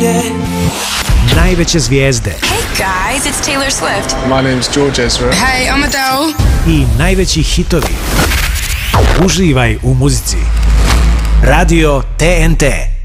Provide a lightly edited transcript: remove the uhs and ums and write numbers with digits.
Najveće zvijezde. Hey guys, it's Taylor Swift. My name's George Ezra. Hey, I'm Adele. I najveći hitovi. Uživaj u muzici. Radio TNT.